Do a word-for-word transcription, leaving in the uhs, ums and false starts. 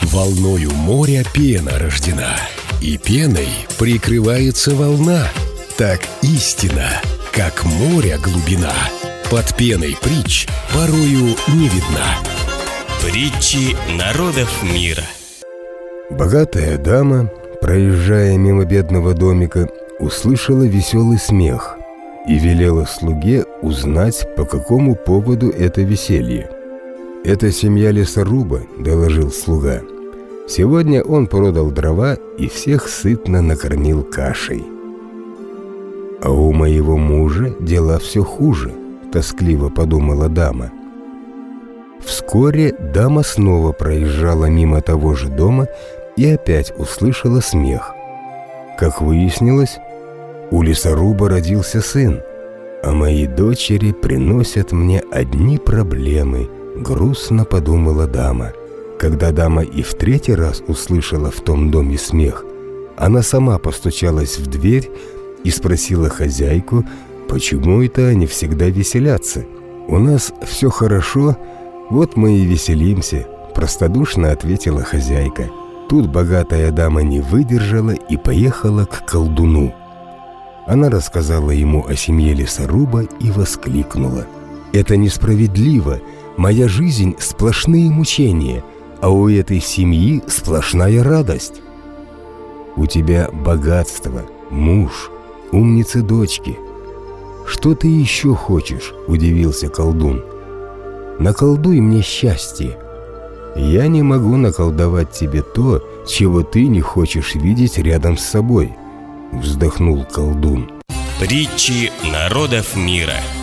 Волною моря пена рождена, и пеной прикрывается волна. Так истина, как море глубина, под пеной притч порою не видна. Притчи народов мира. Богатая дама, проезжая мимо бедного домика, услышала веселый смех и велела слуге узнать, по какому поводу это веселье. «Это семья лесоруба», — доложил слуга. «Сегодня он продал дрова и всех сытно накормил кашей». «А у моего мужа дела все хуже», — тоскливо подумала дама. Вскоре дама снова проезжала мимо того же дома и опять услышала смех. Как выяснилось, у лесоруба родился сын, а мои дочери приносят мне одни проблемы, грустно подумала дама. Когда дама и в третий раз услышала в том доме смех, она сама постучалась в дверь и спросила хозяйку, почему это они всегда веселятся. «У нас все хорошо, вот мы и веселимся», – простодушно ответила хозяйка. Тут богатая дама не выдержала и поехала к колдуну. Она рассказала ему о семье лесоруба и воскликнула: «Это несправедливо, моя жизнь – сплошные мучения, а у этой семьи сплошная радость. У тебя богатство, муж, умницы дочки. Что ты еще хочешь?» – удивился колдун. «Наколдуй мне счастье». «Я не могу наколдовать тебе то, чего ты не хочешь видеть рядом с собой», – вздохнул колдун. Притчи народов мира.